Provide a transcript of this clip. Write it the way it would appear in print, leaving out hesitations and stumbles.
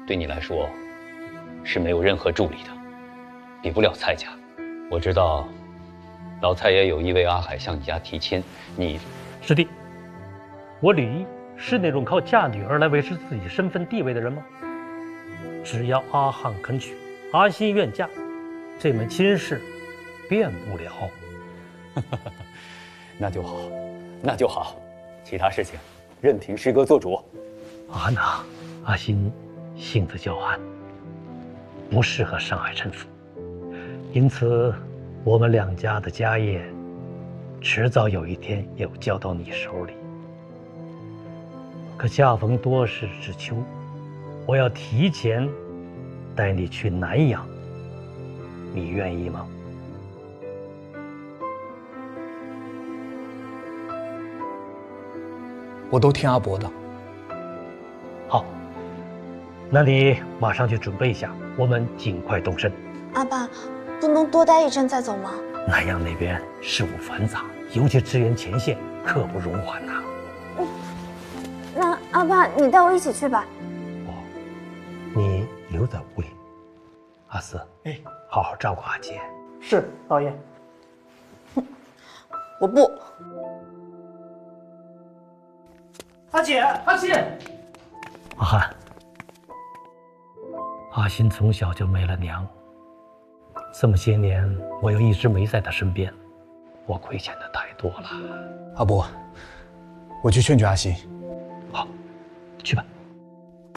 对你来说是没有任何助力的，比不了蔡家。我知道，老蔡也有意为阿海向你家提亲，你师弟，我吕毅是那种靠嫁女儿来维持自己身份地位的人吗？只要阿汉肯娶，阿欣愿嫁，这门亲事变不了。 那就好，那就好，其他事情任凭师哥做主。 阿娜，阿欣性子娇憨，不适合上海陈府，因此我们两家的家业，迟早有一天也要交到你手里。可恰逢多事之秋，我要提前带你去南阳，你愿意吗？ 我都听阿伯的。 好，那你马上去准备一下，我们尽快动身。 阿爸，不能多待一阵再走吗？ 南阳那边事务繁杂，尤其支援前线，刻不容缓呐。 那阿爸，你带我一起去吧。 你留在屋里。阿四，好好照顾阿杰。 是，老爷。 我不。 阿姐，阿欣。 阿汉，阿欣从小就没了娘，这么些年我又一直没在她身边，我亏欠的太多了。 阿伯，我去劝劝阿欣。 好，去吧。